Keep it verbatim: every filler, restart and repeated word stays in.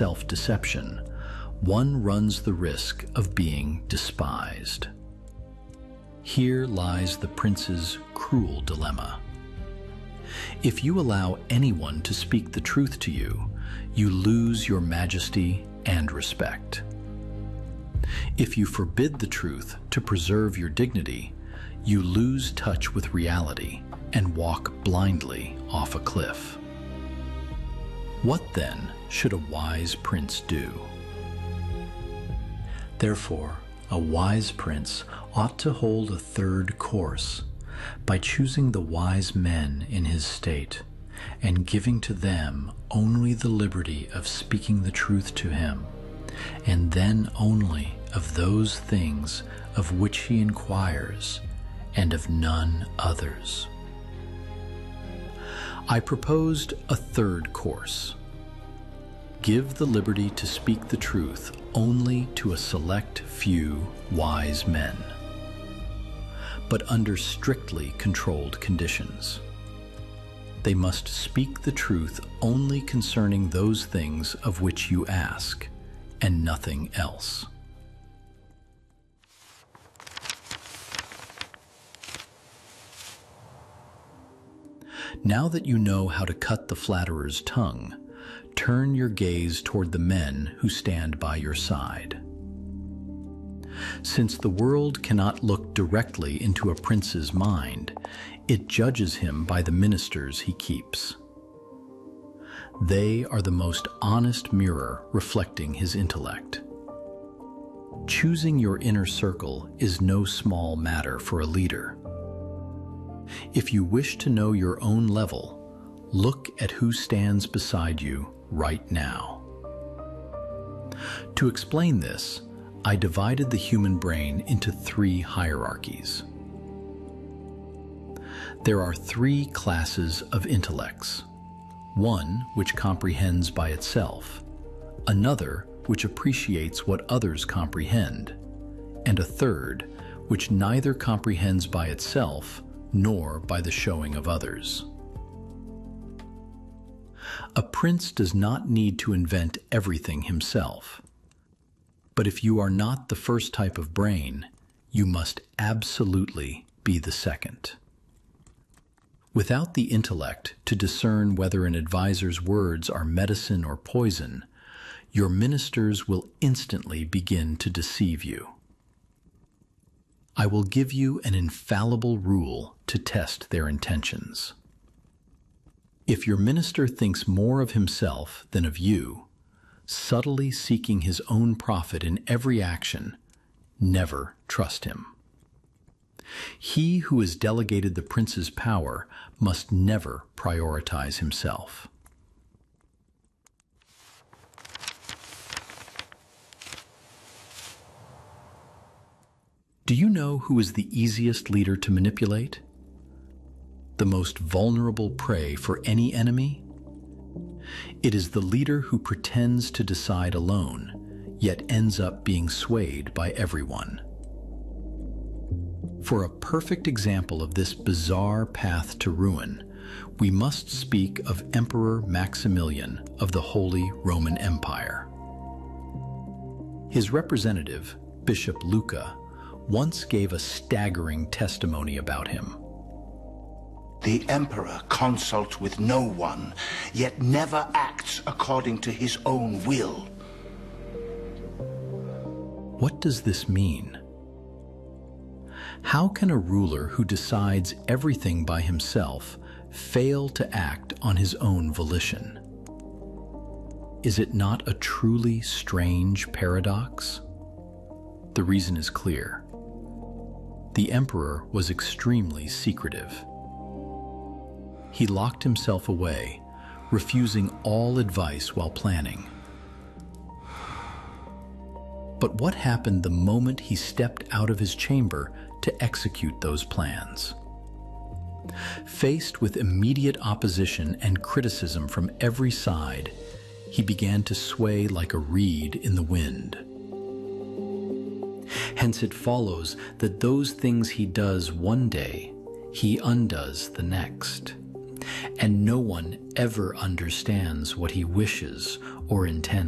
self-deception, one runs the risk of being despised. Here lies the prince's cruel dilemma. If you allow anyone to speak the truth to you, you lose your majesty and respect. If you forbid the truth to preserve your dignity, you lose touch with reality and walk blindly off a cliff. What then should a wise prince do? Therefore, a wise prince ought to hold a third course by choosing the wise men in his state and giving to them only the liberty of speaking the truth to him, and then only of those things of which he inquires, and of none others. I proposed a third course. Give the liberty to speak the truth only to a select few wise men, but under strictly controlled conditions. They must speak the truth only concerning those things of which you ask, and nothing else. Now that you know how to cut the flatterer's tongue, turn your gaze toward the men who stand by your side. Since the world cannot look directly into a prince's mind, it judges him by the ministers he keeps. They are the most honest mirror reflecting his intellect. Choosing your inner circle is no small matter for a leader. If you wish to know your own level, look at who stands beside you right now. To explain this, I divided the human brain into three hierarchies. There are three classes of intellects: one which comprehends by itself, another which appreciates what others comprehend, and a third which neither comprehends by itself nor by the showing of others. A prince does not need to invent everything himself. But if you are not the first type of brain, you must absolutely be the second. Without the intellect to discern whether an advisor's words are medicine or poison, your ministers will instantly begin to deceive you. I will give you an infallible rule to test their intentions. If your minister thinks more of himself than of you, subtly seeking his own profit in every action, never trust him. He who has delegated the prince's power must never prioritize himself. Do you know who is the easiest leader to manipulate? The most vulnerable prey for any enemy? It is the leader who pretends to decide alone, yet ends up being swayed by everyone. For a perfect example of this bizarre path to ruin, we must speak of Emperor Maximilian of the Holy Roman Empire. His representative, Bishop Luca, once gave a staggering testimony about him. The emperor consults with no one, yet never acts according to his own will. What does this mean? How can a ruler who decides everything by himself fail to act on his own volition? Is it not a truly strange paradox? The reason is clear. The emperor was extremely secretive. He locked himself away, refusing all advice while planning. But what happened the moment he stepped out of his chamber to execute those plans? Faced with immediate opposition and criticism from every side, he began to sway like a reed in the wind. Hence it follows that those things he does one day, he undoes the next. And no one ever understands what he wishes or intends.